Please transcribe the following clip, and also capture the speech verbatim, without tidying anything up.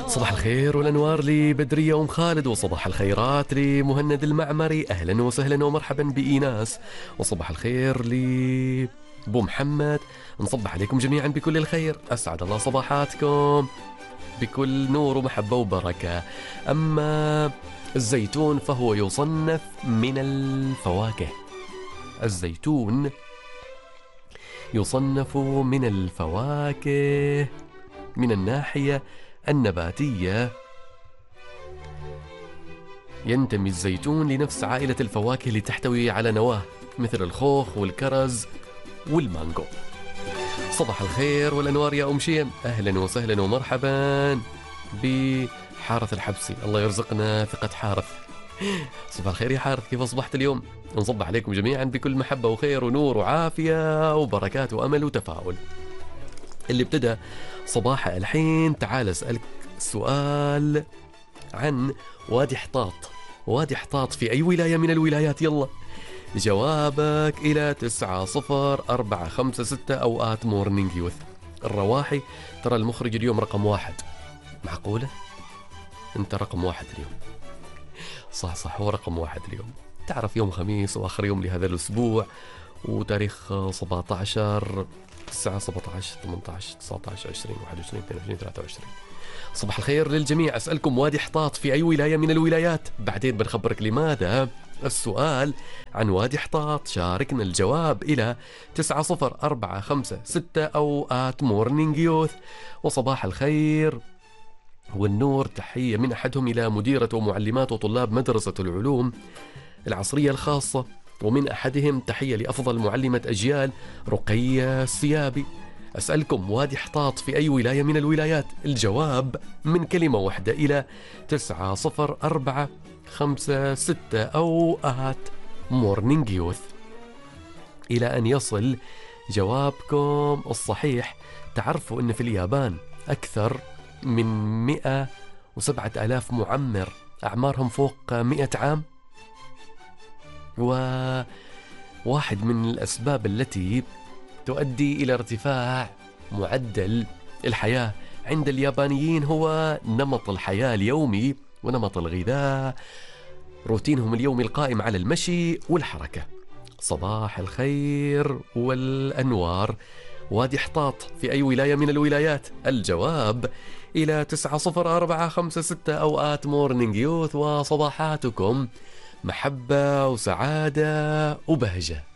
صباح الخير والأنوار لبدرية أم خالد، وصباح الخيرات لمهند المعمري. أهلا وسهلا ومرحبا بإيناس، وصباح الخير ل بو محمد. نصبح عليكم جميعا بكل الخير، أسعد الله صباحاتكم بكل نور ومحبة وبركة. أما الزيتون فهو يصنف من الفواكه. الزيتون يصنف من الفواكه من الناحية النباتية. ينتمي الزيتون لنفس عائلة الفواكه اللي تحتوي على نواة مثل الخوخ والكرز والمانجو. صباح الخير والأنوار يا أم شيم، أهلا وسهلا ومرحبا بحارث الحبسي، الله يرزقنا ثقة حارث. صباح الخير يا حارث، كيف أصبحت اليوم؟ نصبح عليكم جميعا بكل محبة وخير ونور وعافية وبركات وأمل وتفاؤل. اللي ابتدى صباح الحين تعال أسألك سؤال عن وادي حطاط. وادي حطاط في أي ولاية من الولايات؟ يلا جوابك إلى تسعة صفر أربعة خمسة ستة أوقات مورنينج يوث. الرواحي، ترى المخرج اليوم رقم واحد. معقولة؟ أنت رقم واحد اليوم. صح صح، هو رقم واحد اليوم. تعرف يوم خميس وآخر يوم لهذا الأسبوع، وتاريخ سبعة عشر تسعة سبعة عشر ثمانية عشر تسعة عشر عشرين واحد وعشرين اثنين وعشرين ثلاثة وعشرين. صباح الخير للجميع. أسألكم وادي حطاط في أي ولاية من الولايات؟ بعدين بنخبرك لماذا السؤال عن وادي حطاط. شاركنا الجواب إلى تسعة صفر أربعة خمسة ستة أو آت مورنينج يوث. وصباح الخير والنور تحية من أحدهم إلى مديرة ومعلمات وطلاب مدرسة العلوم العصرية الخاصة، ومن أحدهم تحية لأفضل معلمة أجيال رقية السيابي. أسألكم وادي حطاط في أي ولاية من الولايات؟ الجواب من كلمة واحدة إلى تسعة صفر أربعة خمسة ستة أو آت مورنينج يوث. إلى أن يصل جوابكم الصحيح، تعرفوا أن في اليابان أكثر من مئة وسبعة آلاف معمر أعمارهم فوق مئة عام. وواحد من الأسباب التي تؤدي إلى ارتفاع معدل الحياة عند اليابانيين هو نمط الحياة اليومي ونمط الغذاء، روتينهم اليومي القائم على المشي والحركة. صباح الخير والأنوار. وادي حطاط في أي ولاية من الولايات؟ الجواب إلى تسعة صفر أربعة خمسة ستة أو آت مورنينج يوث. وصباحاتكم محبة وسعادة وبهجة.